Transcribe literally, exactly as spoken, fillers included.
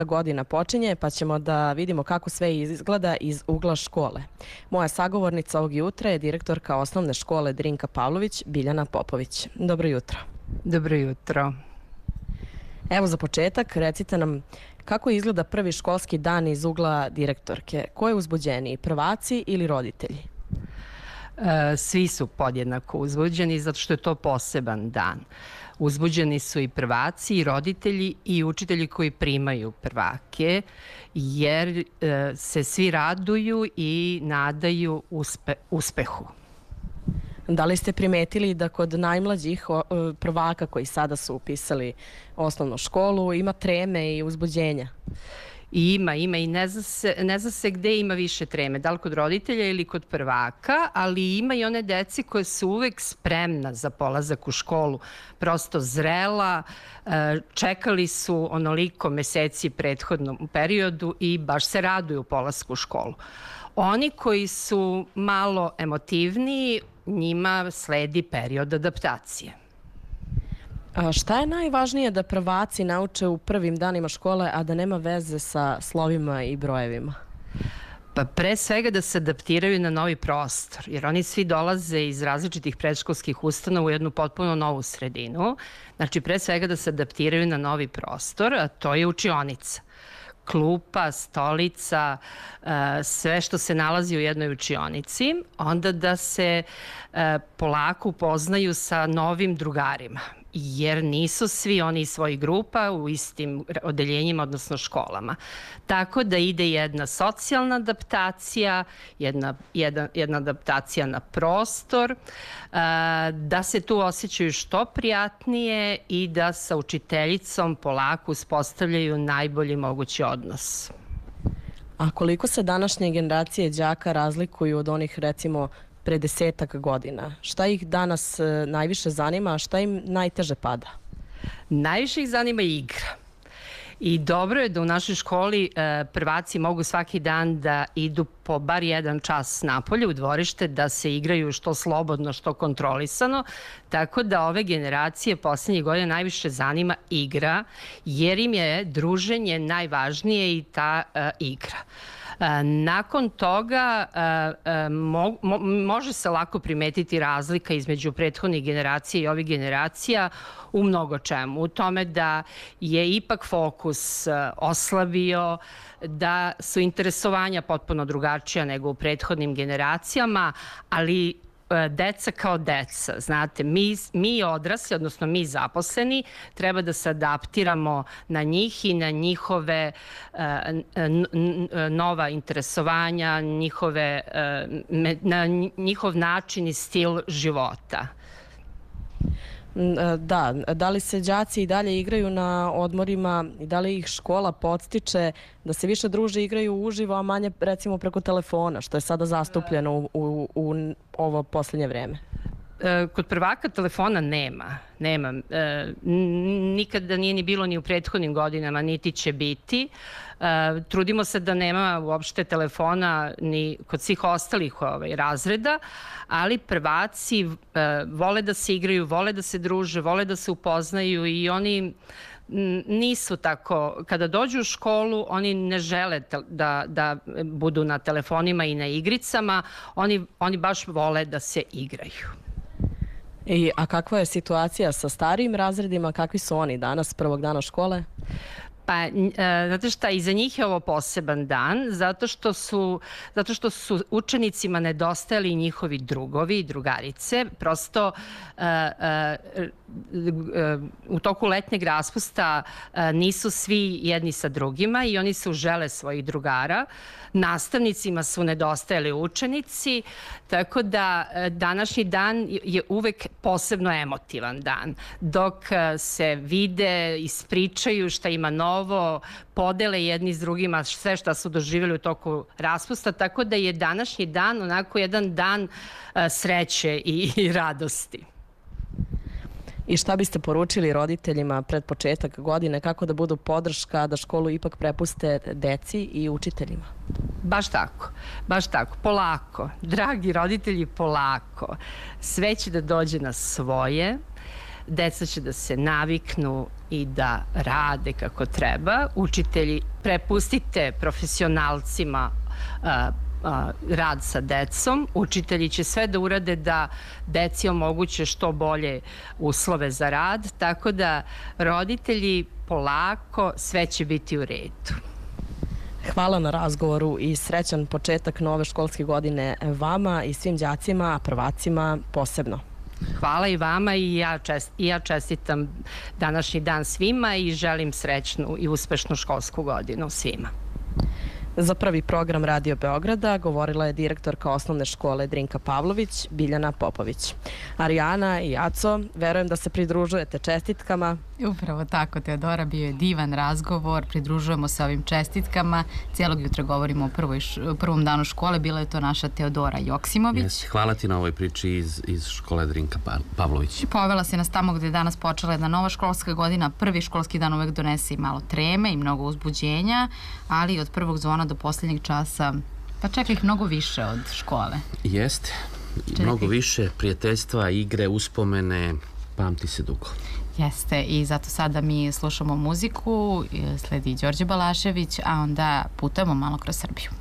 godina počinje, pa ćemo da vidimo kako sve izgleda iz ugla škole. Moja sagovornica ovog jutra je direktorka osnovne škole Drinka Pavlović, Biljana Popović. Dobro jutro. Dobro jutro. Evo za početak, recite nam kako izgleda prvi školski dan iz ugla direktorke. Ko je uzbuđeniji, prvaci ili roditelji? Svi su podjednako uzbuđeni zato što je to poseban dan. Uzbuđeni su i prvaci, i roditelji, i učitelji koji primaju prvake, jer se svi raduju i nadaju uspe, uspehu. Da li ste primetili da kod najmlađih prvaka koji sada su upisali osnovnu školu ima treme i uzbuđenja? Ima, ima i ne zna se, ne zna se gde ima više treme, da li kod roditelja ili kod prvaka, ali ima i one dece koje su uvek spremna za polazak u školu, prosto zrela, čekali su onoliko meseci prethodnom periodu i baš se raduju polasku u školu. Oni koji su malo emotivniji, njima sledi period adaptacije. A šta je najvažnije da prvaci nauče u prvim danima škole, a da nema veze sa slovima i brojevima? Pa pre svega da se adaptiraju na novi prostor, jer oni svi dolaze iz različitih predškolskih ustanova u jednu potpuno novu sredinu. Znači, pre svega da se adaptiraju na novi prostor, a to je učionica. Klupa, stolica, sve što se nalazi u jednoj učionici, onda da se polako upoznaju sa novim drugarima, jer nisu svi oni iz svojih grupa u istim odeljenjima, odnosno školama. Tako da ide jedna socijalna adaptacija, jedna, jedna, jedna adaptacija na prostor, da se tu osjećaju što prijatnije i da sa učiteljicom polako uspostavljaju najbolji mogući odnos. A koliko se današnje generacije đaka razlikuju od onih, recimo, pre desetak godina? Šta ih danas najviše zanima, a šta im najteže pada? Najviše ih zanima igra. I dobro je da u našoj školi prvaci mogu svaki dan da idu po bar jedan čas napolje u dvorište, da se igraju što slobodno, što kontrolisano. Tako da ove generacije poslednjih godina najviše zanima igra, jer im je druženje najvažnije i ta igra. Nakon toga mo, mo, može se lako primetiti razlika između prethodnih generacija i ovih generacija u mnogo čemu. U tome da je ipak fokus oslabio, da su interesovanja potpuno drugačija nego u prethodnim generacijama, ali deca kao deca, znate, mi, mi odrasli, odnosno mi zaposleni, treba da se adaptiramo na njih i na njihove nova interesovanja, njihove, na njihov način i stil života. Da, da li se đaci i dalje igraju na odmorima i da li ih škola podstiče da se više druže, igraju uživo, a manje recimo preko telefona, što je sada zastupljeno u, u, u ovo poslednje vreme? Kod prvaka telefona nema. Nema. Nikada nije ni bilo ni u prethodnim godinama, niti će biti. Trudimo se da nema uopšte telefona ni kod svih ostalih ovaj, razreda, ali prvaci vole da se igraju, vole da se druže, vole da se upoznaju i oni nisu tako, kada dođu u školu, oni ne žele da, da budu na telefonima i na igricama, oni, oni baš vole da se igraju. I, a kakva je situacija sa starijim razredima? Kakvi su oni danas, prvog dana škole? Pa, znate šta, i za njih je ovo poseban dan, zato što su, zato što su učenicima nedostajali njihovi drugovi i drugarice. Prosto u toku letnjeg raspusta nisu svi jedni sa drugima i oni se užele svojih drugara. Nastavnicima su nedostajali učenici, tako da današnji dan je uvek posebno emotivan dan. Dok se vide, ispričaju šta ima novo, podele jedni s drugima sve šta su doživjeli u toku raspusta, tako da je današnji dan onako jedan dan sreće i, i radosti. I šta biste poručili roditeljima pred početak godine, kako da budu podrška, da školu ipak prepuste deci i učiteljima? Baš tako, baš tako, polako. Dragi roditelji, polako. Sve će da dođe na svoje. deca će da se naviknu i da rade kako treba. Učitelji, prepustite profesionalcima a, a, rad sa decom. Učitelji će sve da urade da deci omoguće što bolje uslove za rad, tako da roditelji polako, sve će biti u redu. Hvala na razgovoru i srećan početak nove školske godine vama i svim đacima, a prvacima posebno. Hvala i vama i ja, čest, i ja čestitam današnji dan svima i želim srećnu i uspešnu školsku godinu svima. Za prvi program Radio Beograda govorila je direktorka osnovne škole Drinka Pavlović, Biljana Popović. Arijana i Aco, verujem da se pridružujete čestitkama. Upravo tako, Teodora, bio je divan razgovor, pridružujemo se ovim čestitkama. Cijelog jutra govorimo o prvoj, prvom danu škole, bila je to naša Teodora Joksimović. Yes, hvala ti na ovoj priči iz, iz škole Drinka Pavlović. Povela si nas tamo gdje je danas počela jedna nova školska godina. Prvi školski dan uvek donese i malo treme i mnogo uzbuđenja, ali od prvog zvona do posljednjeg časa, pa čak ih mnogo više od škole. Jeste, mnogo više prijateljstva, igre, uspomene, pamti se dugo. Jeste, i zato sada mi slušamo muziku, sledi Đorđe Balašević, a onda putujemo malo kroz Srbiju.